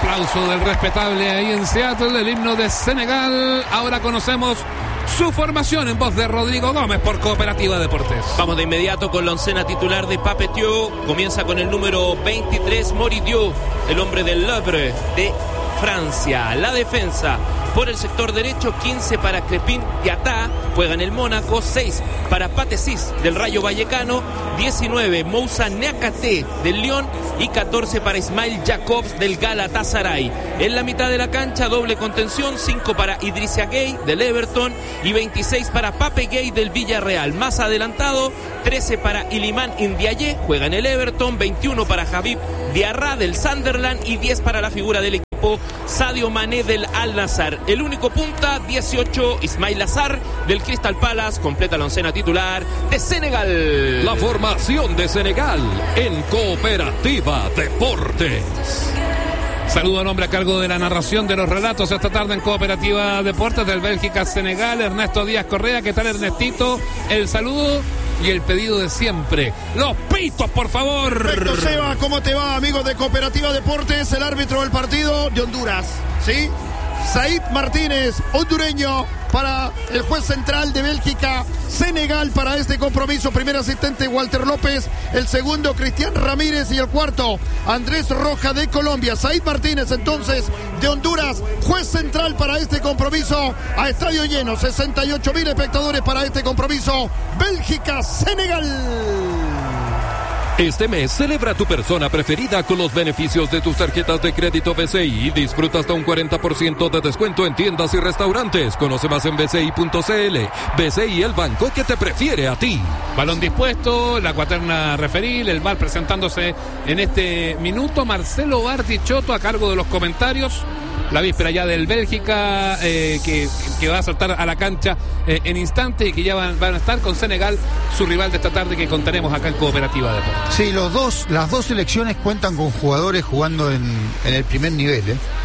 aplauso del respetable ahí en Seattle, el himno de Senegal. Ahora conocemos su formación en voz de Rodrigo Gómez por Cooperativa Deportes. Vamos de inmediato con la oncena titular de Pape Thiaw. Comienza con el número 23, Moridiu, el hombre del Louvre de Francia. La defensa por el sector derecho, 15 para Crépin Diatta, juega en el Mónaco, 6 para Patesis del Rayo Vallecano, 19 Moussa Niakhaté del Lyon y 14 para Ismail Jacobs del Galatasaray. En la mitad de la cancha, doble contención, 5 para Idrissa Gueye del Everton y 26 para Pape Gueye del Villarreal. Más adelantado, 13 para Iliman Ndiaye, juega en el Everton, 21 para Habib Diarra del Sunderland y 10 para la figura del equipo, Sadio Mané del Al-Nassr. El único punta, 18, Ismail Assar del Crystal Palace. Completa la oncena titular de Senegal. La formación de Senegal en Cooperativa Deportes. Saludo al hombre a cargo de la narración de los relatos esta tarde en Cooperativa Deportes del Bélgica-Senegal, Ernesto Díaz Correa. ¿Qué tal, Ernestito? El saludo y el pedido de siempre. ¡Los pitos, por favor! Perfecto, Seba, ¿cómo te va, amigos de Cooperativa Deportes? El árbitro del partido de Honduras, ¿sí? Said Martínez, hondureño, para el juez central de Bélgica. Senegal para este compromiso. Primer asistente Walter López, el segundo Cristian Ramírez y el cuarto Andrés Roja de Colombia. Said Martínez entonces de Honduras, juez central para este compromiso. A estadio lleno, 68,000 espectadores para este compromiso. Bélgica-Senegal. Este mes celebra tu persona preferida con los beneficios de tus tarjetas de crédito BCI y disfruta hasta un 40% de descuento en tiendas y restaurantes. Conoce más en bci.cl. BCI, el banco que te prefiere a ti. Balón dispuesto, la cuaterna referil, el VAR presentándose en este minuto. Marcelo Bartichotto a cargo de los comentarios. La víspera ya del Bélgica, que va a saltar a la cancha en instantes y que ya van a estar con Senegal, su rival de esta tarde, que contaremos acá en Cooperativa Deportes. Sí, las dos selecciones cuentan con jugadores jugando en el primer nivel,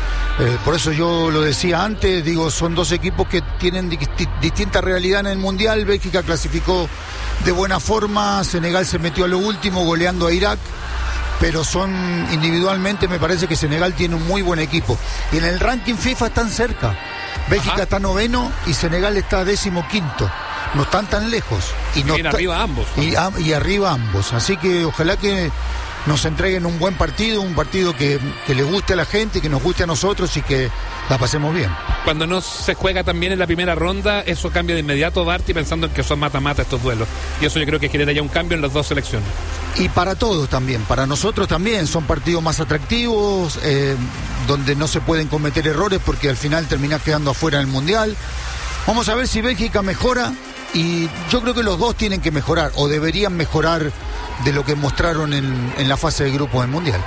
por eso yo lo decía antes, digo, son dos equipos que tienen distinta realidad en el Mundial. Bélgica clasificó de buena forma, Senegal se metió a lo último goleando a Irak, pero son individualmente, me parece que Senegal tiene un muy buen equipo. Y en el ranking FIFA están cerca. Bélgica está 9º y Senegal está 15º. No están tan lejos. Y arriba ambos. Y arriba ambos. Así que ojalá que nos entreguen un buen partido, un partido que le guste a la gente, que nos guste a nosotros y que la pasemos bien. Cuando no se juega también en la primera ronda, eso cambia de inmediato, Barty, pensando en que son mata-mata estos duelos. Y eso yo creo que genera ya un cambio en las dos selecciones. Y para todos también, para nosotros también, son partidos más atractivos, donde no se pueden cometer errores porque al final terminás quedando afuera en el Mundial. Vamos a ver si Bélgica mejora, y yo creo que los dos tienen que mejorar, o deberían mejorar de lo que mostraron en la fase de grupos del Mundial.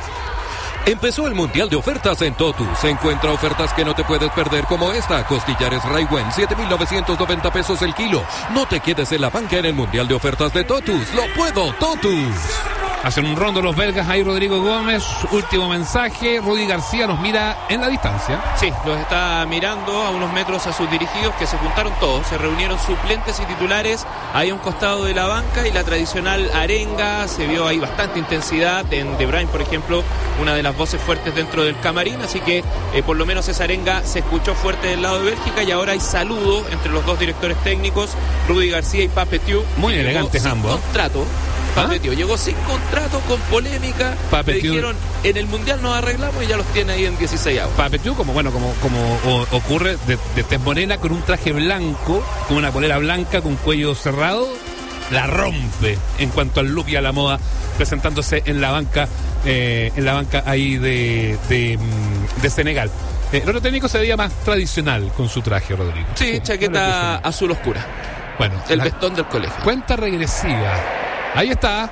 Empezó el Mundial de Ofertas en Totus. Encuentra ofertas que no te puedes perder, como esta. Costillares Raiwen, 7,990 pesos el kilo. No te quedes en la banca en el Mundial de Ofertas de Totus. ¡Lo puedo, Totus! Hacen un rondo los belgas, ahí Rodrigo Gómez, último mensaje. Rudy García nos mira en la distancia. Sí, los está mirando a unos metros a sus dirigidos, que se juntaron todos, se reunieron suplentes y titulares ahí a un costado de la banca, y la tradicional arenga, se vio ahí bastante intensidad en De Bruyne, por ejemplo, una de las voces fuertes dentro del camarín, así que por lo menos esa arenga se escuchó fuerte del lado de Bélgica, y ahora hay saludo entre los dos directores técnicos, Rudy García y Pape Thiaw. Muy elegantes ambos. Contrato. Pape Thiaw llegó sin contrato, con polémica. Le dijeron, en el Mundial nos arreglamos, y ya los tiene ahí en 16avos. Pape Thiaw, como ocurre, de tez morena, con un traje blanco, con una polera blanca, con cuello cerrado, la rompe en cuanto al look y a la moda, presentándose en la banca ahí de Senegal. El otro técnico se veía más tradicional con su traje, Rodrigo. Sí, chaqueta azul oscura. Bueno, el vestón del colegio. Cuenta regresiva. Ahí está.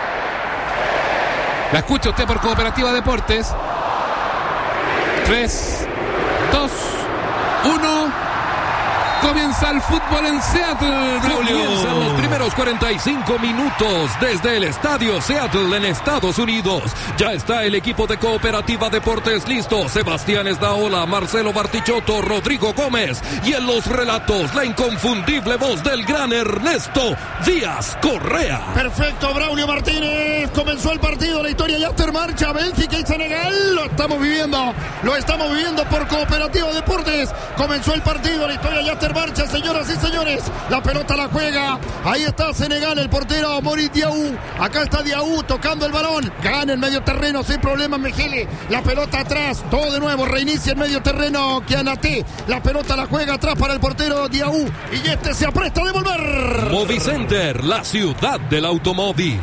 La escucha usted por Cooperativa Deportes. 3, 2, 1. Comienza el fútbol en Seattle, Braulio. Comienzan los primeros 45 minutos desde el estadio Seattle en Estados Unidos. Ya está el equipo de Cooperativa Deportes listo. Sebastián Esnaola, Marcelo Bartichotto, Rodrigo Gómez. Y en los relatos, la inconfundible voz del gran Ernesto Díaz Correa. Perfecto, Braulio Martínez. Comenzó el partido, la historia ya está en marcha. Bélgica y Senegal. Lo estamos viviendo por Cooperativa Deportes. Comenzó el partido, la historia ya está en marcha, señoras y señores. La pelota la juega. Ahí está Senegal, el portero Maurice Diaw. Acá está Diaw tocando el balón. Gana en medio terreno sin problema Mejele. La pelota atrás. Todo de nuevo. Reinicia en medio terreno Kianate. La pelota la juega atrás para el portero Diaw. Y este se apresta a devolver. Movicenter, la ciudad del automóvil.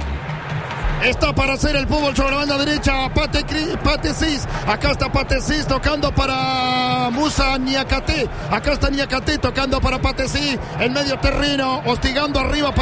Está para hacer el fútbol sobre la banda derecha. Pate Cis. Acá está Pate Cis tocando para Musa Niakate. Acá está Niakate tocando para Pate Cis. En medio terreno. Hostigando arriba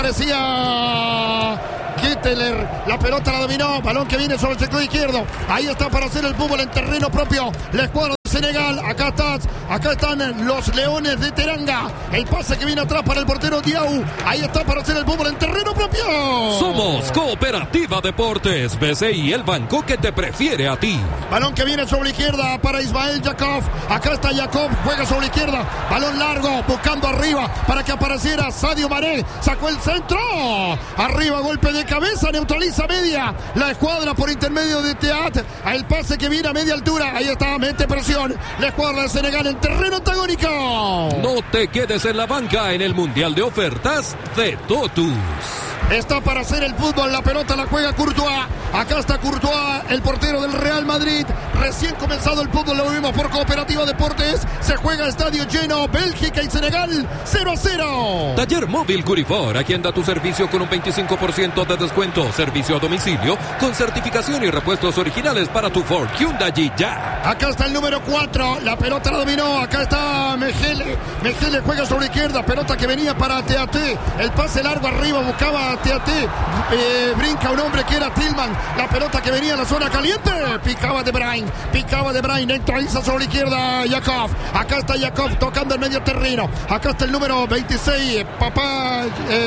parecía Kitteler. La pelota la dominó. Balón que viene sobre el sector izquierdo. Ahí está para hacer el fútbol en terreno propio. La escuadra de Senegal. Acá están los Leones de Teranga. El pase que viene atrás para el portero Diaw. Ahí está para hacer el fútbol en terreno propio. Somos Cooperativa Deportes, BCI, el banco que te prefiere a ti. Balón que viene sobre la izquierda para Ismael Jakov. Acá está Jakov, juega sobre la izquierda. Balón largo, buscando arriba para que apareciera Sadio Mané. Sacó el centro. Arriba, golpe de cabeza, neutraliza media. La escuadra por intermedio de Teat. El pase que viene a media altura. Ahí está, mete presión. La escuadra de Senegal en terreno antagónico. No te quedes en la banca en el Mundial de Ofertas de Totus. Está para hacer el fútbol, la pelota la juega Courtois. Acá está Courtois, el portero del Real Madrid. Recién comenzado el fútbol, lo vimos por Cooperativa Deportes. Se juega estadio lleno, Bélgica y Senegal, 0-0. Taller Móvil Curifor, aquí anda tu servicio con un 25% de descuento. Servicio a domicilio con certificación y repuestos originales para tu Ford Hyundai ya. Acá está el número 4, la pelota la dominó. Acá está Mejele. Mejele juega sobre la izquierda, pelota que venía para Teaté. El pase largo arriba, buscaba Teaté. Brinca un hombre que era Tillman. La pelota que venía a la zona caliente. Picaba de Bruyne, neutraliza sobre la izquierda Jakov. Acá está Jakov tocando el medio terreno. Acá está el número 26, Papá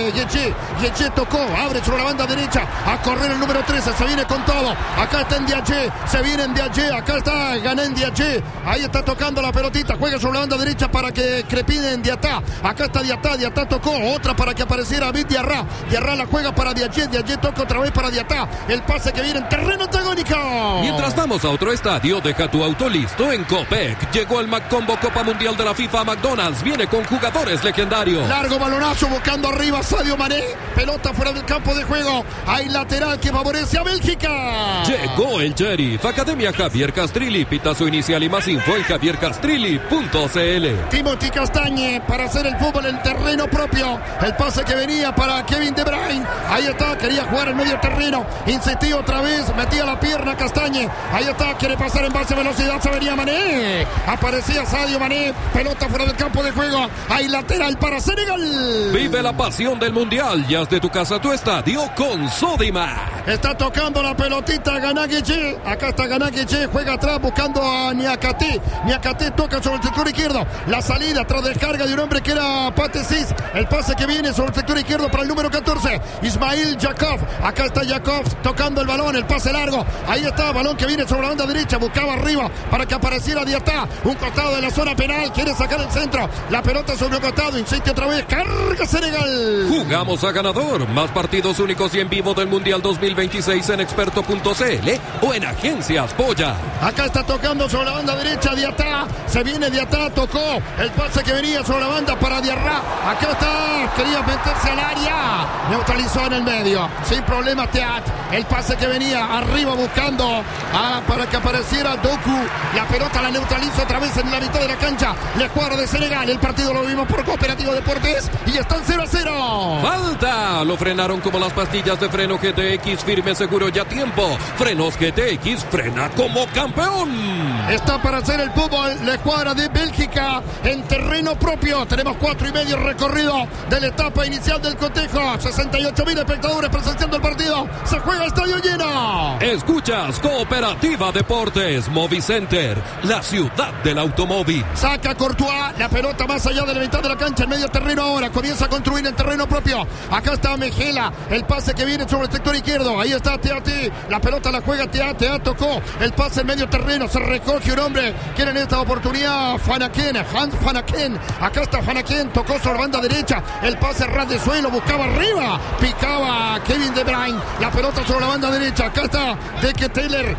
Yeche tocó, abre sobre la banda derecha. A correr el número 13, se viene con todo. Acá está Ndiaye, se viene Ndiaye. Acá está Gané Ndiaye. Ahí está tocando la pelotita, juega sobre la banda derecha para que crepine Diatá. Acá está Diatá tocó, otra para que apareciera Abid Diarra. Diarra la juega para Ndiaye toca otra vez para Diatá. El pase que viene en terreno antagónico. Mientras vamos a otro estadio, deja tu auto listo en Copec. Llegó el McCombo Copa Mundial de la FIFA McDonald's. Viene con jugadores legendarios. Largo balonazo buscando arriba Sadio Mané. Pelota fuera del campo de juego. Hay lateral que favorece a Bélgica. Llegó el Sheriff. Academia Javier Castrilli. Pita su inicial y más info en javiercastrilli.cl. Timothy Castañe para hacer el fútbol en terreno propio. El pase que venía para Kevin De Bruyne. Ahí está, quería jugar en medio terreno. Insistía otra vez, metía la pierna Castañe. Ahí está, quiere pasar en base a velocidad. Se venía Mané. Aparecía Sadio Mané. Pelota fuera del campo de juego. Hay lateral para Senegal. Vive la pasión del mundial. Ya de tu casa a tu estadio con Sodimac. Está tocando la pelotita Ganagueche. Acá está Ganagueche. Juega atrás buscando a Niakate. Niakate toca sobre el sector izquierdo. La salida tras descarga de un hombre que era Pate Cis. El pase que viene sobre el sector izquierdo para el número 14. Ismail Jakov. Acá está Jakov tocando el balón. El pase largo. Ahí está. Balón que viene sobre la banda derecha. Buscaba arriba para que apareciera Diatá. Un costado de la zona penal. Quiere sacar el centro. La pelota sobre el costado. Insiste otra vez. Carga Senegal. Jugamos a ganador. Más partidos únicos y en vivo del Mundial 2026 en experto.cl o en Agencias Polla. Acá está tocando sobre la banda derecha Diatá. Se viene Diatá. Tocó el pase que venía sobre la banda para Diarra. Acá está. Quería meterse al área. Neutralizó en el medio. Sin problema Teat. El pase que venía arriba buscando para que apareciera Doku. La pelota la neutraliza otra vez en la mitad de la cancha. La escuadra de Senegal. El partido lo vimos por Cooperativa Deportes y están 0-0. ¡Falta! Lo frenaron como las pastillas de freno GTX. Firme, seguro y a tiempo. Frenos GTX, frena como campeón. Está para hacer el fútbol la escuadra de Bélgica en terreno propio. Tenemos 4:30 recorrido de la etapa inicial del cotejo. 68.000 espectadores presenciando el partido. Se juega estadio lleno. Escuchas Cooperativa Deportes, Movicenter, la ciudad del automóvil. Saca Courtois, la pelota más allá de la mitad de la cancha, en medio terreno ahora, comienza a construir en terreno propio. Acá está Mejela, el pase que viene sobre el sector izquierdo, ahí está Teati, la pelota la juega Teati, tocó el pase en medio terreno, se recoge un hombre, quiere en esta oportunidad Hans Fanaken, acá está Fanaken, tocó sobre la banda derecha, el pase ras de suelo, buscaba arriba, picaba Kevin De Bruyne, la pelota sobre la banda derecha, acá está De Ketelaere,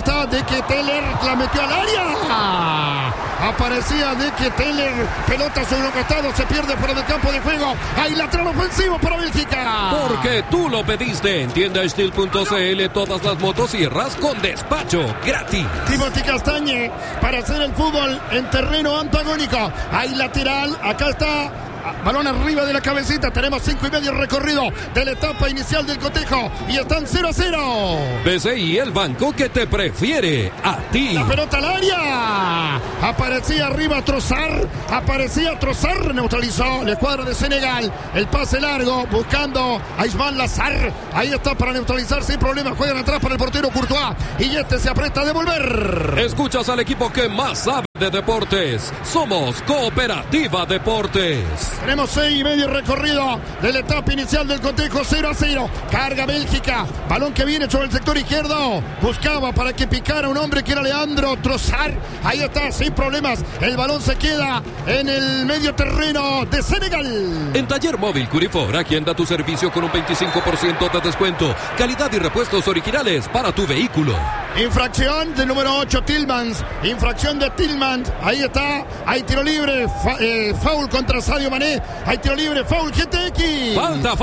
la metió al área, aparecía De Ketelaere, pelota sobre un costado, se pierde fuera del campo de juego, hay lateral ofensivo para Bélgica. Porque tú lo pediste en tiendasteel.cl, todas las motosierras con despacho gratis. Timothy Castañe para hacer el fútbol en terreno antagónico, hay lateral, acá está. Balón arriba de la cabecita, tenemos 5:30 recorrido de la etapa inicial del cotejo y están 0-0. BCI, el banco que te prefiere a ti. La pelota al área, aparecía arriba Trossard, neutralizó la escuadra de Senegal, el pase largo buscando a Ismail Lazar, ahí está para neutralizar sin problema, juegan atrás para el portero Courtois y este se aprieta a devolver. Escuchas al equipo que más sabe de deportes, somos Cooperativa Deportes. Tenemos 6:30 recorrido de la etapa inicial del cotejo, 0-0. Carga Bélgica, balón que viene sobre el sector izquierdo. Buscaba para que picara un hombre que era Leandro Trossard. Ahí está, sin problemas. El balón se queda en el medio terreno de Senegal. En Taller Móvil Curifor, agenda tu servicio con un 25% de descuento. Calidad y repuestos originales para tu vehículo. Infracción del número 8, Tillmans. Infracción de Tillmans. Ahí está. Hay tiro libre. Foul contra Sadio Mané. Hay tiro libre. Foul GTX.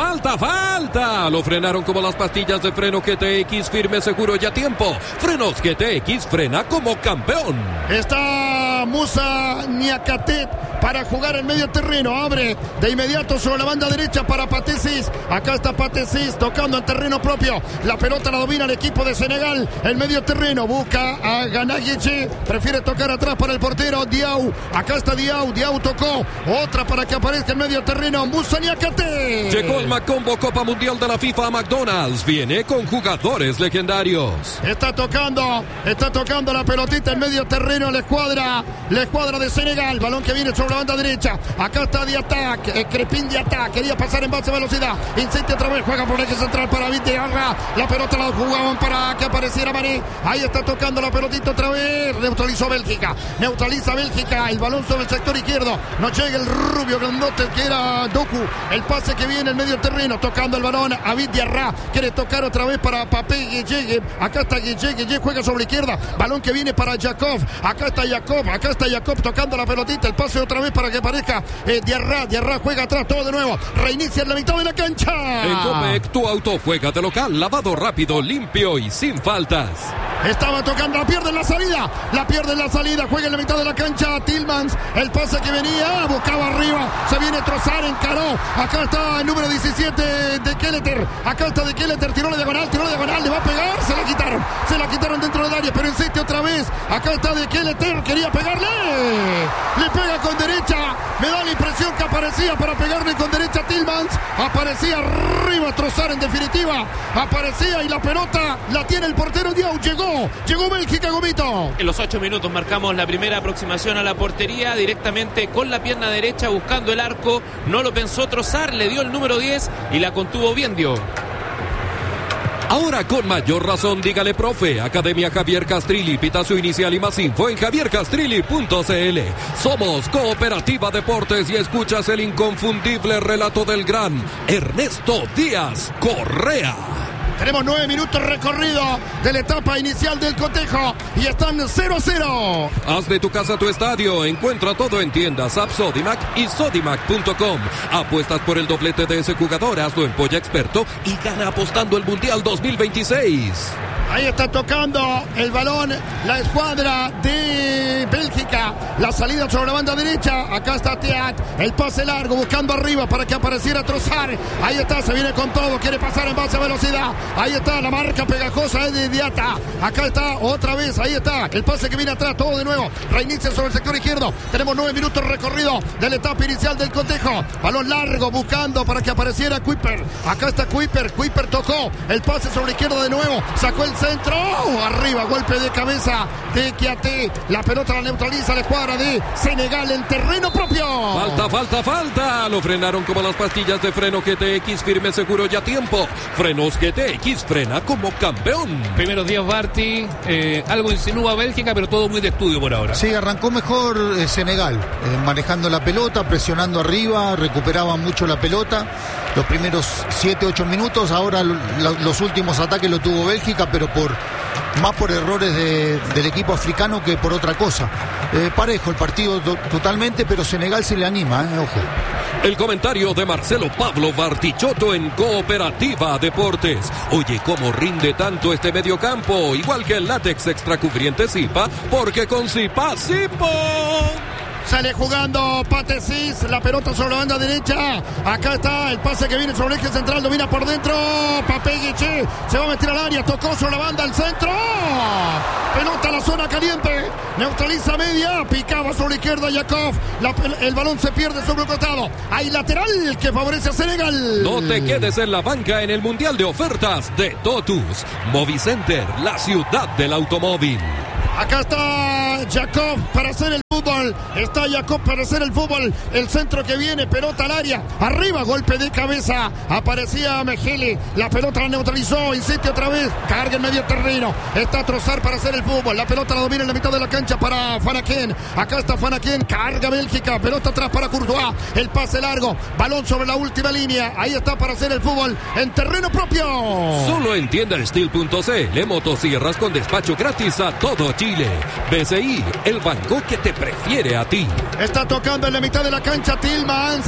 Falta. Lo frenaron como las pastillas de freno GTX. Firme, seguro y a tiempo. Frenos GTX, frena como campeón. Está Musa Niakate para jugar en medio terreno. Abre de inmediato sobre la banda derecha para Patesis. Acá está Patesis tocando en terreno propio. La pelota la domina el equipo de Senegal. El medio terreno busca a Ganayeche. Prefiere tocar atrás para el portero Diaw. Acá está Diaw. Diaw tocó. Otra para que aparezca en medio terreno. Musa Niakate. Llegó el Macombo Copa Mundial de la FIFA a McDonald's. Viene con jugadores legendarios. Está tocando la pelotita en medio terreno la escuadra de Senegal. Balón que viene sobre la banda derecha. Acá está Diatak, Crepin Diatak. Quería pasar en base a velocidad. Insiste otra vez, juega por el eje central para Vitiarra. La pelota la jugaban para que apareciera Mané. Ahí está tocando la pelotita otra vez. Neutraliza Bélgica. El balón sobre el sector izquierdo. No llega el rubio grandote que era Doku. El pase que viene en medio terreno. Tocando el balón a Vitiarra. Quiere tocar otra vez para Papé Gueye. Acá está Gueye. Juega sobre la izquierda. Balón que viene para Jacob. Acá está Jacob tocando la pelotita. El pase otra vez para que aparezca Diarra juega atrás todo de nuevo. Reinicia en la mitad de la cancha. En Copec, tu auto juega de local, lavado rápido, limpio y sin faltas. Estaba tocando, la pierde en la salida, juega en la mitad de la cancha Tillmans, el pase que venía, buscaba arriba, se viene Trossard, encaró, acá está el número 17 de Keleter, tiró la diagonal, le va a pegar, se la quitaron dentro del área, pero insiste otra vez, acá está de Keleter, quería pegarle, le pega con derecha, me da la impresión que aparecía para pegarle con derecha Tillmans, aparecía arriba Trossard en definitiva, aparecía y la pelota la tiene el portero Diaw, llegó Bélgica, Gomito. En los 8 minutos marcamos la primera aproximación a la portería, directamente con la pierna derecha buscando el arco, no lo pensó Trossard, le dio el número 10 y la contuvo bien Diaw. Ahora con mayor razón, dígale profe. Academia Javier Castrilli. Pita su inicial y más info en javiercastrilli.cl. Somos Cooperativa Deportes y escuchas el inconfundible relato del gran Ernesto Díaz Correa. Tenemos 9 minutos recorrido de la etapa inicial del cotejo y están 0-0. Haz de tu casa tu estadio. Encuentra todo en tiendas App Sodimac y Sodimac.com. Apuestas por el doblete de ese jugador, hazlo en Polla Experto y gana apostando el Mundial 2026. Ahí está tocando el balón la escuadra de Bélgica. La salida sobre la banda derecha. Acá está Teat. El pase largo buscando arriba para que apareciera Trossard. Ahí está, se viene con todo. Quiere pasar en base a velocidad. Ahí está la marca pegajosa de Diata. Acá está otra vez. Ahí está el pase que viene atrás. Todo de nuevo. Reinicia sobre el sector izquierdo. Tenemos 9 minutos recorrido de la etapa inicial del cotejo. Balón largo buscando para que apareciera Kuiper. Acá está Kuiper. Kuiper tocó el pase sobre la izquierda de nuevo. Sacó el centro. Arriba, golpe de cabeza de Kiaté. La pelota la neutraliza la escuadra de Senegal en terreno propio. Falta. Lo frenaron como las pastillas de freno GTX, firme, seguro y a tiempo. Frenos GTX, frena como campeón. Primeros días, Barty. Algo insinúa Bélgica, pero todo muy de estudio por ahora. Sí, arrancó mejor Senegal, manejando la pelota, presionando arriba, recuperaban mucho la pelota. Los primeros 7-8 minutos, ahora los últimos ataques lo tuvo Bélgica, pero más por errores del equipo africano que por otra cosa. Parejo el partido totalmente, pero Senegal se le anima, ojo. El comentario de Marcelo Pablo Bartichotto en Cooperativa Deportes. Oye, cómo rinde tanto este mediocampo, igual que el látex extracubriente Zipa, porque con Zipa, ¡Zipo! Sale jugando Patesis, la pelota sobre la banda derecha. Acá está el pase que viene sobre el eje central, domina por dentro. Papeguiche se va a meter al área, tocó sobre la banda al centro. Pelota a la zona caliente, neutraliza media, picaba sobre la izquierda Yakov. El balón se pierde sobre el costado. Hay lateral que favorece a Senegal. No te quedes en la banca en el Mundial de Ofertas de Totus. Movicenter, la ciudad del automóvil. Acá está Yakov para hacer el fútbol. Está Yakov para hacer el fútbol. El centro que viene, pelota al área. Arriba, golpe de cabeza. Aparecía Mejele. La pelota la neutralizó. Insiste otra vez. Carga en medio terreno. Está Trossard para hacer el fútbol. La pelota la domina en la mitad de la cancha para Fanaken. Acá está Fanaken. Carga Bélgica. Pelota atrás para Courtois. El pase largo. Balón sobre la última línea. Ahí está para hacer el fútbol en terreno propio. Solo en tiendasteel.cl. Motosierras con despacho gratis a todo Chile. BCI, el banco que te prefiere a ti. Está tocando en la mitad de la cancha Tillmans.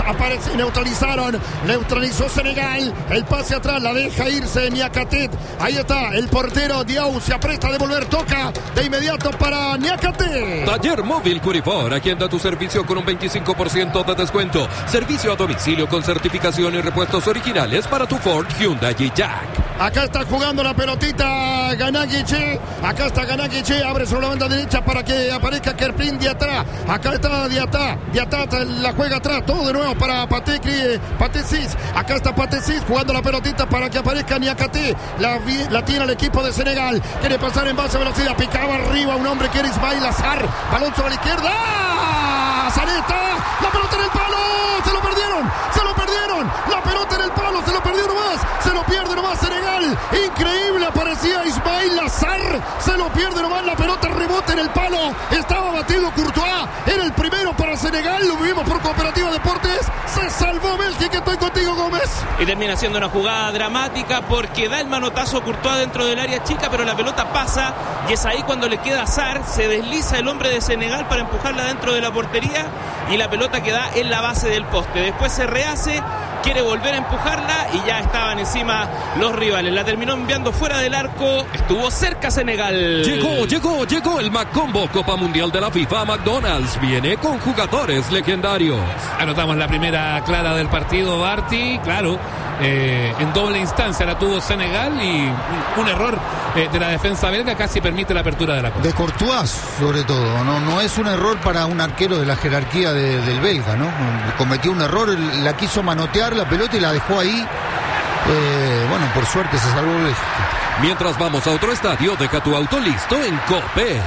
Neutralizó Senegal. El pase atrás la deja irse Niakatet. Ahí está el portero Diaw. Se apresta a devolver. Toca de inmediato para Niakatet. Taller Móvil Curifor. Aquí anda tu servicio con un 25% de descuento. Servicio a domicilio con certificación y repuestos originales para tu Ford, Hyundai y Jack. Acá está jugando la pelotita Ganaguiche. Acá está Ganaguiche. Abre sobre la banda derecha para que aparezca Kerpin Diatá. Acá está Diatá. Diatá la juega atrás. Todo de nuevo para Patesis. Acá está Patesis jugando la pelotita para que aparezca Niakaté. La tiene el equipo de Senegal. Quiere pasar en base a velocidad. Picaba arriba un hombre que era Ismail Azar. Balón sobre la izquierda. Zareta. La pelota en el palo. Se lo perdieron. La pelota en el palo. Se lo perdió nomás. Se lo pierde nomás Senegal. Increíble. Aparecía Ismail Azar. Se lo pierde nomás. La pelota rebota en el palo. Estaba batido Courtois. Era el primero para Senegal. Lo vimos por Cooperativa Deportes. Se salvó Bélgica. Estoy contigo, Gómez. Y termina siendo una jugada dramática porque da el manotazo Courtois dentro del área chica, pero la pelota pasa y es ahí cuando le queda Azar. Se desliza el hombre de Senegal para empujarla dentro de la portería y la pelota queda en la base del poste. Después se rehace, quiere volver a empujarla y ya estaban encima los rivales. La terminó enviando fuera del arco. Estuvo cerca Senegal. Llegó el McCombo Copa Mundial de la FIFA. McDonald's viene con jugadores legendarios. Anotamos la primera clara del partido, Barty. Claro, en doble instancia la tuvo Senegal y un error de la defensa belga casi permite la apertura de la cosa. De Courtois, sobre todo. No es un error para un arquero de la jerarquía del belga, ¿no? Cometió un error, la quiso manotear la pelota y la dejó ahí. Bueno, por suerte se salvó Bélgica. Mientras vamos a otro estadio, deja tu auto listo en Copec.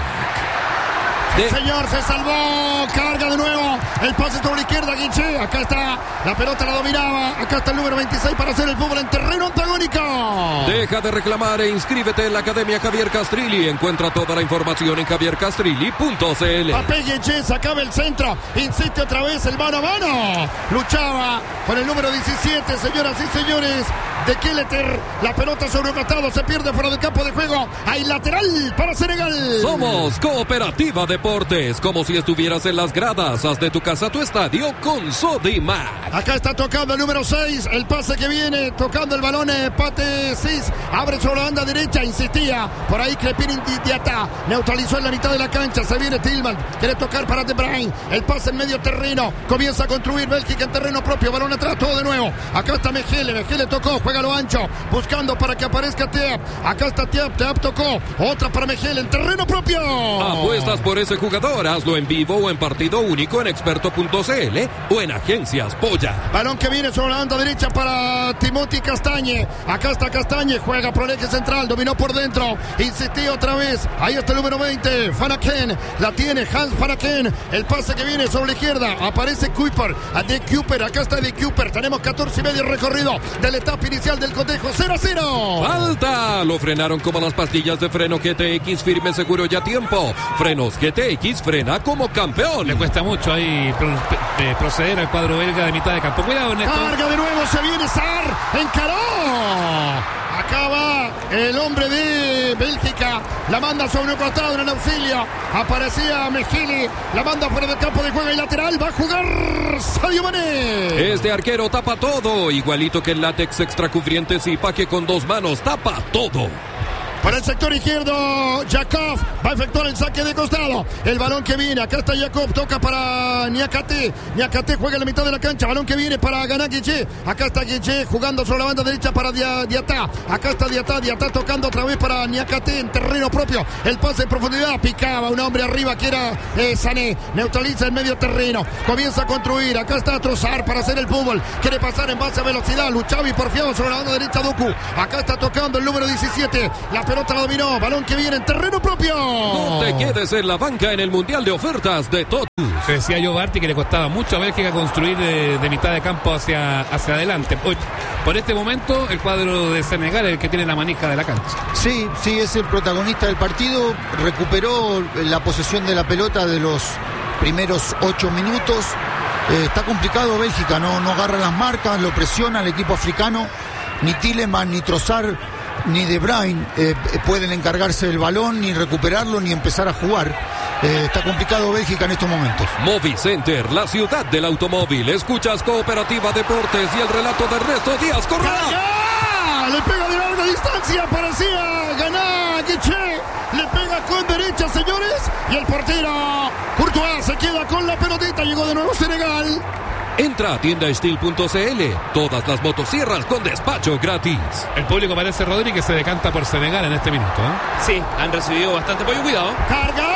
Señor, se salvó. Carga de nuevo. El pase sobre la izquierda, Guiche. Acá está. La pelota la dominaba. Acá está el número 26 para hacer el fútbol en terreno antagónico. Deja de reclamar e inscríbete en la Academia Javier Castrilli. Encuentra toda la información en javiercastrilli.cl. Papé Guiche sacaba el centro. Insiste otra vez el mano a mano. Luchaba con el número 17, señoras y señores, de Keleter. La pelota sobre el costado. Se pierde fuera del campo de juego. Hay lateral para Senegal. Somos Cooperativa Deportes. Como si estuvieras en las gradas. Haz de tu casa tu estadio con Sodimac. Acá está tocando el número 6. El pase que viene. Tocando el balón. Patesis. Abre sobre la banda derecha. Insistía. Por ahí Crepin Diatá. Neutralizó en la mitad de la cancha. Se viene Tillman. Quiere tocar para De Bruyne. El pase en medio terreno. Comienza a construir Bélgica en terreno propio. Balón atrás. Todo de nuevo. Acá está Mejele. Mejele tocó. Juega juega lo ancho, buscando para que aparezca Teap. Acá está Teap tocó. Otra para Mejel en terreno propio. Apuestas por ese jugador, hazlo en vivo o en partido único en experto.cl o en Agencias Polla. Balón que viene sobre la banda derecha para Timothy Castañe. Acá está Castañe, juega por el eje central, dominó por dentro, insistió otra vez. Ahí está el número 20, Fanaken, la tiene Hans Fanaken. El pase que viene sobre la izquierda, aparece Kuiper, de Kuiper, acá está de Kuiper. Tenemos 14 y medio recorrido de la etapa inicial del cotejo, 0-0. ¡Falta! Lo frenaron como las pastillas de freno GTX, firme, seguro y a tiempo. Frenos GTX, frena como campeón. Le cuesta mucho ahí proceder al cuadro belga de mitad de campo. Cuidado, Néstor. Carga de nuevo, se viene Sar, encaró. Acá va el hombre de Bélgica, la manda sobre un costado en el auxilio. Aparecía Mejili, la manda fuera del campo de juego y lateral. Va a jugar Sadio Mané. Este arquero tapa todo, igualito que el látex extracubriente Zipa, que con 2 manos tapa todo. Para el sector izquierdo, Jakov va a efectuar el saque de costado. El balón que viene, acá está Jakov, toca para Niakate. Niakate juega en la mitad de la cancha. Balón que viene para ganar Guille. Acá está Guille jugando sobre la banda derecha para Diatá. Acá está Diatá tocando otra vez para Niakate en terreno propio. El pase en profundidad, picaba un hombre arriba que era Sané. Neutraliza el medio terreno. Comienza a construir. Acá está Trossard para hacer el fútbol. Quiere pasar en base a velocidad. Luchavi porfiado sobre la banda derecha Doku. Acá está tocando el número 17. La pelota la dominó, balón que viene en terreno propio. No te quedes en la banca en el Mundial de Ofertas de Totus. Decía yo, Barty, que le costaba mucho a Bélgica construir de mitad de campo hacia adelante. Por este momento, el cuadro de Senegal es el que tiene la manija de la cancha. Sí, es el protagonista del partido. Recuperó la posesión de la pelota de los primeros 8 minutos. Está complicado Bélgica, no agarra las marcas, lo presiona el equipo africano. Ni Tielemans, ni Trossard, ni De Bruyne pueden encargarse del balón, ni recuperarlo, ni empezar a jugar. Está complicado Bélgica en estos momentos. Movicenter, la ciudad del automóvil. Escuchas Cooperativa Deportes y el relato de Ernesto Díaz Correa. Le pega de larga distancia, parecía ganar Guiche. Le pega con derecha, señores. Y el portero Courtois se queda con la pelotita. Llegó de nuevo Senegal. Entra a tiendaestil.cl. Todas las motosierras con despacho gratis. El público parece, Rodri, que se decanta por Senegal en este minuto, ¿eh? Sí, han recibido bastante apoyo. Cuidado. Carga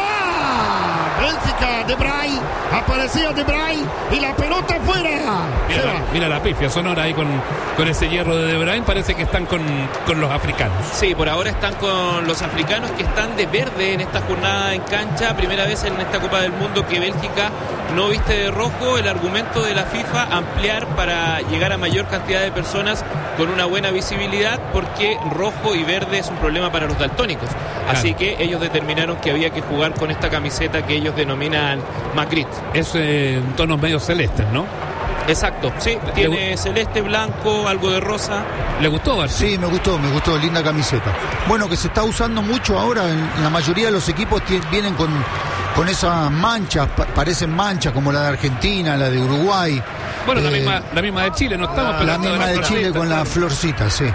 Bélgica, De Bruyne. Aparecía De Bruyne y la pelota fuera. Mira la pifia sonora ahí con ese hierro de Bruyne. Parece que están con los africanos. Sí, por ahora están con los africanos, que están de verde en esta jornada en cancha. Primera vez en esta Copa del Mundo que Bélgica no viste de rojo. El argumento de la FIFA, ampliar para llegar a mayor cantidad de personas con una buena visibilidad, porque rojo y verde es un problema para los daltónicos. Claro. Así que ellos determinaron que había que jugar con esta camiseta que ellos denominan Magritte. Es en tonos medio celestes, ¿no? Exacto, sí, tiene celeste, blanco, algo de rosa. ¿Le gustó, Barty? Sí, me gustó, linda camiseta. Bueno, que se está usando mucho ahora, en la mayoría de los equipos vienen con esas manchas, parecen manchas como la de Argentina, la de Uruguay. Bueno, la misma de Chile, no estamos La misma de Chile con la florcita, sí.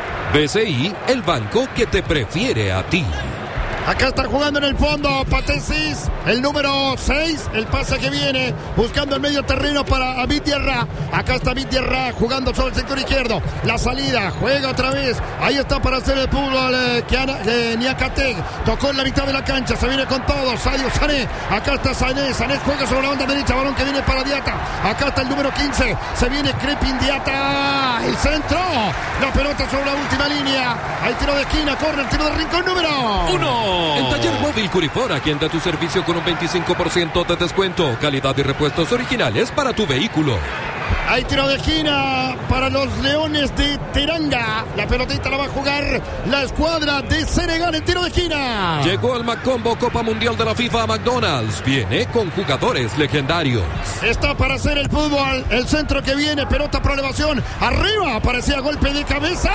BCI, el banco que te prefiere a ti. Acá está jugando en el fondo Patesis, el número 6, el pase que viene, buscando el medio terreno para Abid Diarra. Acá está Abid Diarra jugando sobre el sector izquierdo. La salida, juega otra vez. Ahí está para hacer el fútbol Niakate. Tocó en la mitad de la cancha, se viene con todo. Sadio Sané, acá está Sané juega sobre la banda derecha, balón que viene para Diata. Acá está el número 15, se viene Crepin Diata. El centro, la pelota sobre la última línea. Hay tiro de esquina, corre el tiro de rincón número 1. En Taller Móvil Curifora, quien da tu servicio con un 25% de descuento, calidad y repuestos originales para tu vehículo. Hay tiro de esquina para los Leones de Teranga. La pelotita la va a jugar la escuadra de Senegal en tiro de esquina. Llegó al Macombo Copa Mundial de la FIFA a McDonald's. Viene con jugadores legendarios. Está para hacer el fútbol. El centro que viene, pelota por elevación. Arriba aparecía golpe de cabeza.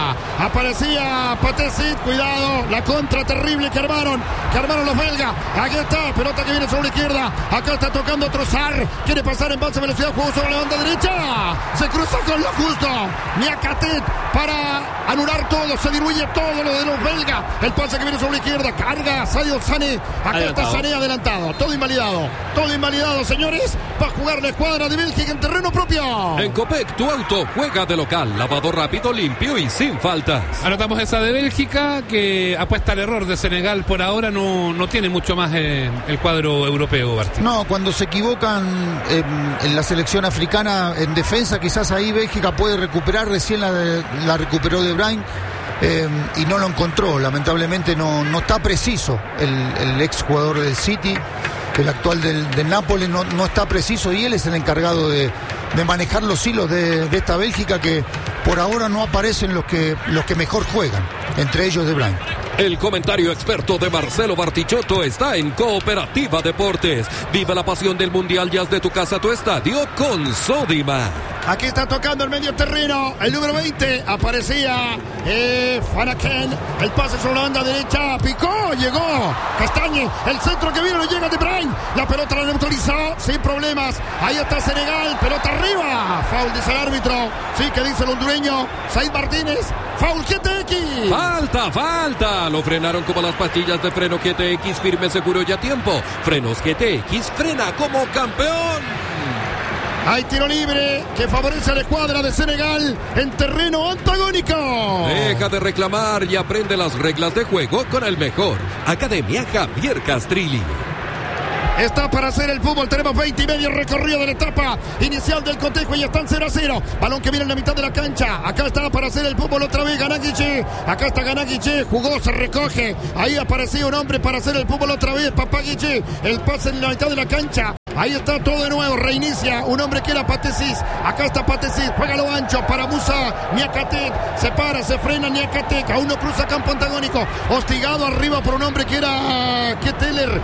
Aparecía Patesit. Cuidado, la contra terrible que armaron los belgas. Aquí está, pelota que viene sobre la izquierda. Acá está tocando Trossard. Quiere pasar en base a velocidad, juego sobre la banda derecha. Se cruza con lo justo. Niakate para anular todo, se diluye todo lo de los belgas. El pase que viene sobre la izquierda, carga Sadio Sané. Acá está Sané adelantado, todo invalidado, señores. Va a jugar la escuadra de Bélgica en terreno propio. En Copec, tu auto juega de local, lavado rápido, limpio y sin faltas. Anotamos esa de Bélgica, que apuesta al error de Senegal. Por ahora no tiene mucho más el cuadro europeo, Barty. No, cuando se equivocan en la selección africana en defensa, quizás ahí Bélgica puede recuperar. Recién la recuperó De Bruyne y no lo encontró. Lamentablemente no está preciso el ex jugador del City, el actual del Nápoles, no está preciso, y él es el encargado de manejar los hilos de esta Bélgica, que por ahora no aparecen los que mejor juegan, entre ellos De Bruyne. El comentario experto de Marcelo Bartichotto está en Cooperativa Deportes. Viva la pasión del Mundial y haz de tu casa tu estadio con Sodimac. Aquí está tocando el medio terreno, el número 20, aparecía Fanaken, el pase sobre la banda derecha, picó, llegó Castañe, el centro que viene, no llega De Bruyne, la pelota la neutralizó sin problemas, ahí está Senegal, pelota arriba, foul dice el árbitro, sí, que dice el hondureño, Said Martínez, foul GTX. Falta, lo frenaron como las pastillas de freno GTX, firme, seguro y a tiempo. Frenos GTX, frena como campeón. Hay tiro libre que favorece a la escuadra de Senegal en terreno antagónico. Deja de reclamar y aprende las reglas de juego con el mejor. Academia Javier Castrilli. Está para hacer el fútbol, tenemos 20 y medio recorrido de la etapa inicial del cotejo y están 0-0. Balón que viene en la mitad de la cancha. Acá está para hacer el fútbol otra vez Ganaguiche. Acá está Ganaguiche, jugó, se recoge. Ahí apareció un hombre para hacer el fútbol otra vez, Papaguiche. El pase en la mitad de la cancha. Ahí está todo de nuevo, reinicia un hombre que era Patesis. Acá está Patesis, juega lo ancho para Musa Niakatek. Se para, se frena Niakatek, aún no cruza campo antagónico. Hostigado arriba por un hombre que era Keteler.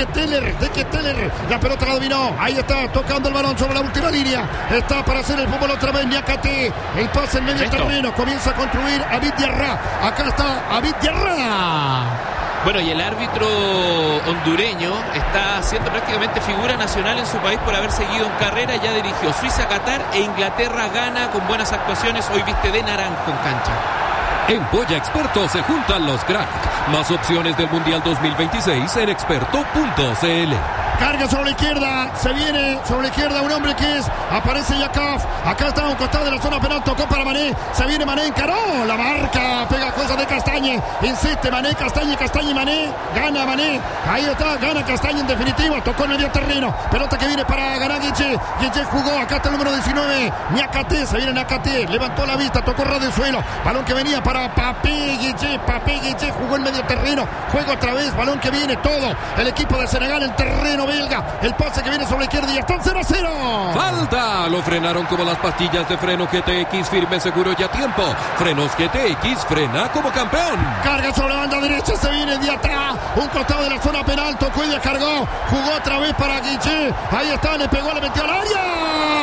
La pelota la dominó. Ahí está tocando el balón sobre la última línea. Está para hacer el fútbol otra vez Niakate. El pase en medio terreno. Comienza a construir Abid Diarra. Acá está Abid Diarra. Bueno, y el árbitro hondureño está siendo prácticamente figura nacional en su país por haber seguido en carrera. Ya dirigió Suiza, Qatar e Inglaterra, Ghana con buenas actuaciones. Hoy viste de naranjo en cancha. En Polla Experto se juntan los cracks. Más opciones del Mundial 2026 en experto.cl. Carga sobre la izquierda, se viene sobre la izquierda un hombre que aparece Yakov. Acá está a un costado de la zona penal, tocó para Mané. Se viene Mané, encaró la marca pegajosa de Castañe. Insiste Mané, Castañe y Mané. Gana Mané, ahí está, gana Castañe en definitiva. Tocó el medio terreno, pelota que viene para ganar Guiche. Guiche jugó, acá está el número 19. Niakate, se viene Niakate, levantó la vista, tocó ras del suelo. Balón que venía para Papé Guiche, jugó el medio terreno. Juego otra vez, balón que viene todo. El equipo de Senegal en terreno belga. El pase que viene sobre la izquierda y están 0-0. Falta. Lo frenaron como las pastillas de freno GTX, firme, seguro y a tiempo. Frenos GTX, frena como campeón. Carga sobre la banda derecha, se viene de atrás. Un costado de la zona penal, tocó y descargó. Jugó otra vez para Guiche. Ahí está, le pegó, le metió al área.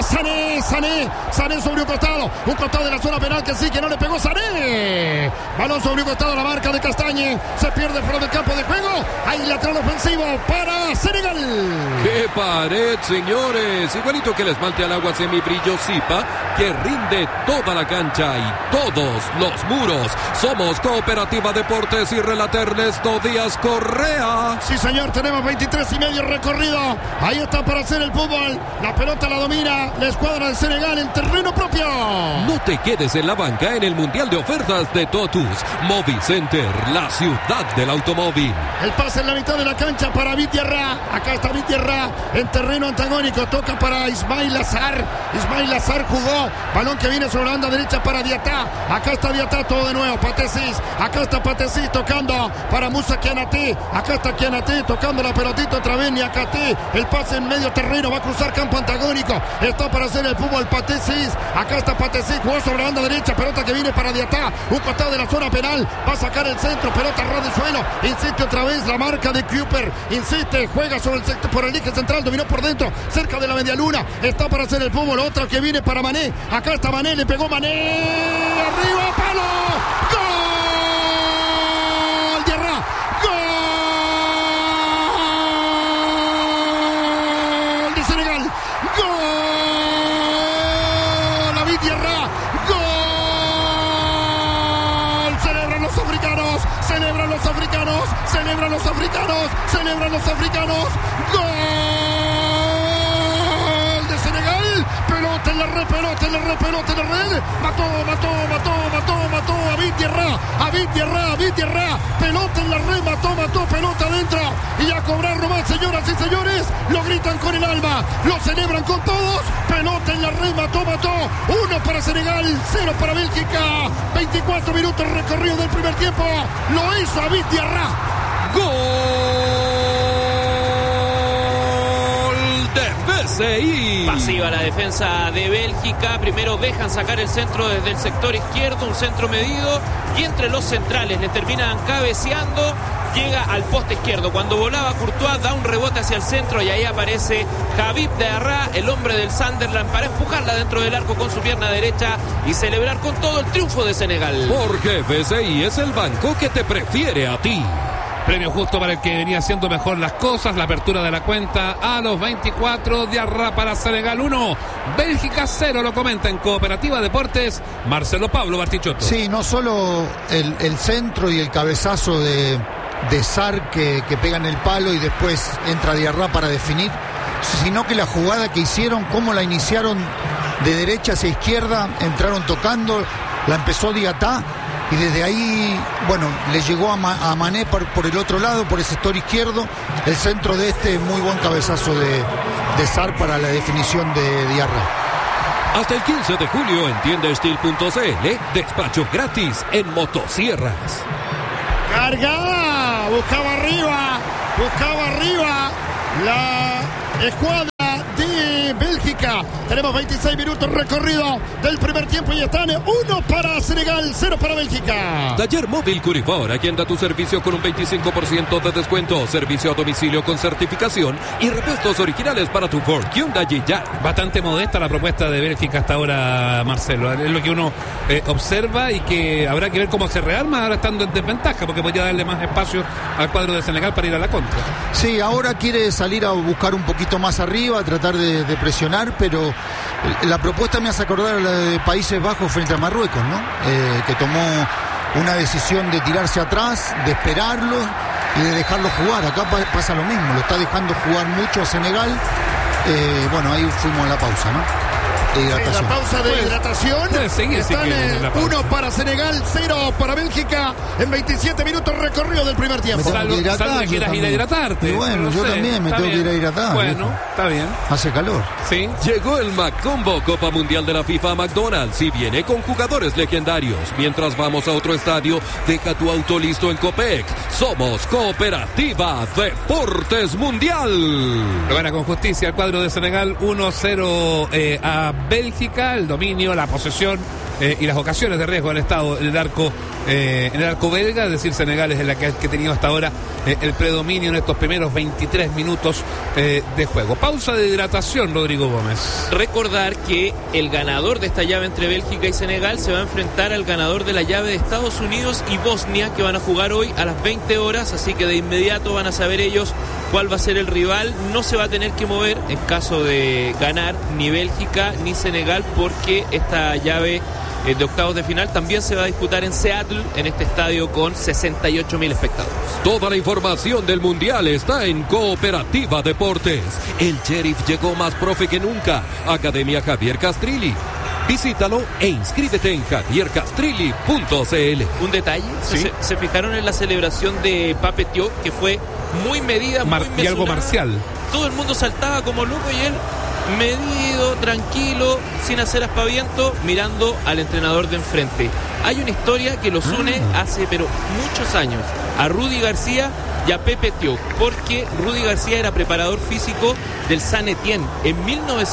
Sané sobre un costado de la zona penal que sí, que no le pegó Sané. Balón sobre un costado, la marca de Castañe. Se pierde fuera del campo de juego. Hay lateral ofensivo para Senegal. ¡Qué pared, señores! Igualito que el esmalte al agua semibrillo Zipa, que rinde toda la cancha y todos los muros. Somos Cooperativa Deportes y relator Ernesto Díaz Correa. Sí, señor, tenemos 23 y medio recorrido. Ahí está para hacer el fútbol. La pelota la domina la escuadra de Senegal en terreno propio. No te quedes en la banca en el Mundial de Ofertas de Totus. Movicenter, la ciudad del automóvil. El pase en la mitad de la cancha para Vitiarra. Acá está Vitiarra en terreno antagónico. Toca para Ismail Azar. Ismail Azar jugó. Balón que viene sobre la banda derecha para Diatá. Acá está Diatá todo de nuevo. Patesis. Acá está Patesis tocando para Musa Kianaté. Acá está Kianaté tocando la pelotita otra vez. Niakate. El pase en medio terreno. Va a cruzar campo antagónico. Está para hacer el fútbol Patesis. Acá está Patesis. Jugó sobre la banda derecha. Pelota que viene para Diatá. Un costado de la zona penal. Va a sacar el centro. Pelota a ras del suelo. Insiste otra vez la marca de Cooper. Insiste. Juega sobre el sector, por el eje central. Dominó por dentro. Cerca de la media luna. Está para hacer el fútbol. Otra que viene para Mané. Acá está Mané. Le pegó Mané. Arriba. Palo. ¡Gol! Diarra. ¡Gol! De Senegal. ¡Gol! David Diarra. ¡Gol! celebran los africanos, ¡gol de Senegal! Pelota en la red, pelota en la red, mató Abid Diarra, pelota en la red, mató, pelota adentro, y a cobrar nomás, señoras y señores, lo gritan con el alma, lo celebran con todos, pelota en la red, mató, 1 para Senegal, 0 para Bélgica, 24 minutos recorrido del primer tiempo, lo hizo Abid Diarra. BCI. Pasiva la defensa de Bélgica. Primero dejan sacar el centro desde el sector izquierdo, un centro medido, y entre los centrales le terminan cabeceando. Llega al poste izquierdo. Cuando volaba Courtois, da un rebote hacia el centro y ahí aparece Habib Diarra, el hombre del Sunderland, para empujarla dentro del arco con su pierna derecha y celebrar con todo el triunfo de Senegal. Porque BCI es el banco que te prefiere a ti. Premio justo para el que venía haciendo mejor las cosas. La apertura de la cuenta a los 24. Diarra para Senegal 1, Bélgica 0. Lo comenta en Cooperativa Deportes Marcelo Pablo Bartichotto. Sí, no solo el centro y el cabezazo de Sarr que pega en el palo y después entra Diarra para definir, sino que la jugada que hicieron, cómo la iniciaron de derecha hacia izquierda, entraron tocando, la empezó Diatá. Y desde ahí, bueno, le llegó a Mané por el otro lado, por el sector izquierdo. El centro de muy buen cabezazo de Sarr para la definición de Diarra. Hasta el 15 de julio en tiendasteel.cl, despacho gratis en motosierras. Carga, buscaba arriba la escuadra de Bélgica. Tenemos 26 minutos recorrido del primer tiempo y están 1 para Senegal, 0 para Bélgica. Taller Móvil Curifor, agenda tu servicio con un 25% de descuento, servicio a domicilio con certificación y repuestos originales para tu Ford, Hyundai y Jack. Bastante modesta la propuesta de Bélgica hasta ahora, Marcelo. Es lo que uno observa y que habrá que ver cómo se rearma ahora estando en desventaja, porque podría darle más espacio al cuadro de Senegal para ir a la contra. Sí, ahora quiere salir a buscar un poquito más arriba, a tratar de presionar, pero la propuesta me hace acordar a la de Países Bajos frente a Marruecos, ¿no? Que tomó una decisión de tirarse atrás, de esperarlo y de dejarlo jugar. Acá pasa lo mismo, lo está dejando jugar mucho a Senegal. Bueno, ahí fuimos a la pausa, ¿no? La pausa de hidratación. Están 1 para Senegal, 0 para Bélgica en 27 minutos recorrido del primer tiempo. Salvo que quieras ir a hidratarte. Y bueno, yo también me tengo que ir a hidratar. Bueno, está bien. Hace calor. Sí. Llegó el McCombo Copa Mundial de la FIFA a McDonald's y viene con jugadores legendarios. Mientras vamos a otro estadio, deja tu auto listo en Copec. Somos Cooperativa Deportes Mundial. Lo gana con justicia el cuadro de Senegal 1-0 a Bélgica. El dominio, la posesión y las ocasiones de riesgo han estado en el arco belga. Es decir, Senegal es la que ha tenido hasta ahora el predominio en estos primeros 23 minutos de juego. Pausa de hidratación, Rodrigo Gómez. Recordar que el ganador de esta llave entre Bélgica y Senegal se va a enfrentar al ganador de la llave de Estados Unidos y Bosnia, que van a jugar hoy a las 20 horas, así que de inmediato van a saber ellos cuál va a ser el rival. No se va a tener que mover en caso de ganar ni Bélgica ni Senegal, porque esta llave de octavos de final también se va a disputar en Seattle, en este estadio con 68.000 espectadores. Toda la información del Mundial está en Cooperativa Deportes. El Sheriff llegó más profe que nunca. Academia Javier Castrilli. Visítalo e inscríbete en javiercastrilli.cl. Un detalle, ¿sí? se fijaron en la celebración de Pape Thiaw, que fue muy medida, muy mesurada. Y algo marcial. Todo el mundo saltaba como loco y él medido, tranquilo, sin hacer aspaviento, mirando al entrenador de enfrente. Hay una historia que los une hace pero muchos años, a Rudy García y a Pepe Thiaw, porque Rudy García era preparador físico del Saint Etienne en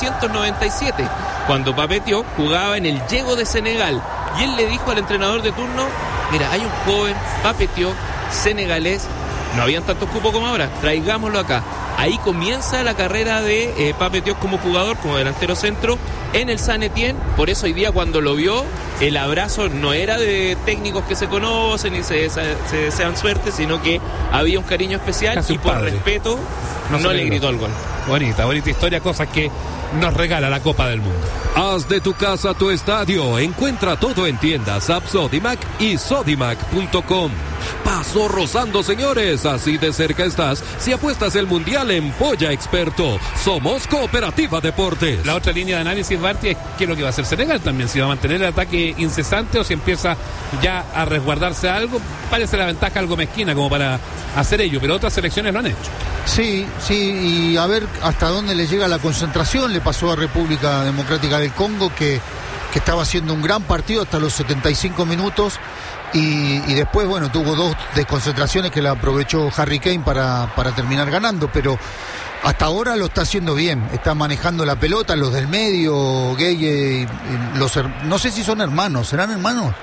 1997, cuando Pape Thiaw jugaba en el Yego de Senegal, y él le dijo al entrenador de turno: mira, hay un joven, Pape Thiaw, senegalés, no habían tantos cupos como ahora, traigámoslo acá. Ahí comienza la carrera de Pape Thiaw como jugador, como delantero centro en el Saint Etienne. Por eso hoy día, cuando lo vio, el abrazo no era de técnicos que se conocen y se desean suerte, sino que había un cariño especial. Casi y por padre. respeto No le gritó el gol. Bonita historia, cosas que nos regala la Copa del Mundo. Haz de tu casa tu estadio. Encuentra todo en tiendas App Sodimac y sodimac.com. Pasó rozando, señores. Así de cerca estás si apuestas el Mundial en Polla Experto. Somos Cooperativa Deportes. La otra línea de análisis, Barty, es qué es lo que va a hacer Senegal también. Si va a mantener el ataque incesante o si empieza ya a resguardarse algo. Parece la ventaja algo mezquina como para hacer ello, pero otras selecciones lo han hecho. Sí, y a ver hasta dónde le llega la concentración. Le pasó a República Democrática del Congo que estaba haciendo un gran partido hasta los 75 minutos y después, bueno, tuvo 2 desconcentraciones que la aprovechó Harry Kane para terminar ganando, pero hasta ahora lo está haciendo bien, está manejando la pelota, los del medio, Gueye, no sé si son hermanos, ¿serán hermanos?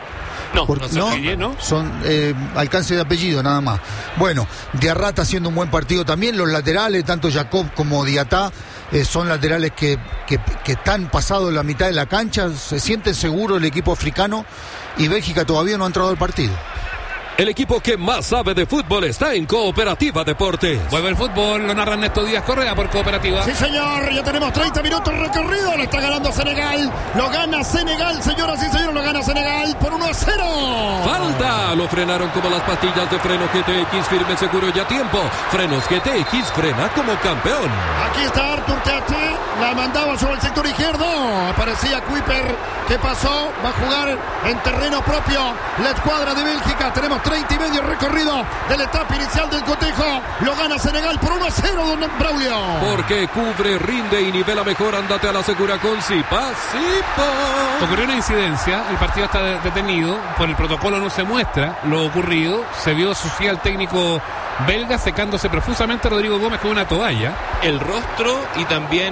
No, son alcance de apellido nada más. Bueno, Diarra haciendo un buen partido también. Los laterales, tanto Jacob como Diatá, son laterales que están pasados la mitad de la cancha. Se sienten seguros el equipo africano y Bélgica todavía no ha entrado al partido. El equipo que más sabe de fútbol está en Cooperativa Deportes. Vuelve el fútbol, lo narra Ernesto Díaz Correa por Cooperativa. Sí, señor, ya tenemos 30 minutos recorrido. Lo está ganando Senegal. Lo gana Senegal, señoras y señores, lo gana Senegal por 1-0. ¡Falta! Lo frenaron como las pastillas de freno GTX, firme, seguro y a tiempo. Frenos GTX, frena como campeón. Aquí está Artur Teate, la mandaba sobre el sector izquierdo. Aparecía Kuiper, ¿qué pasó? Va a jugar en terreno propio la escuadra de Bélgica. Tenemos 30 y medio recorrido de la etapa inicial del cotejo. Lo gana Senegal por 1-0, don Braulio. Porque cubre, rinde y nivela mejor. Ándate a la segura con Zipa. Ocurrió una incidencia, el partido está detenido, por el protocolo no se muestra lo ocurrido. Se vio sucia al técnico belga secándose profusamente Rodrigo Gómez con una toalla. El rostro y también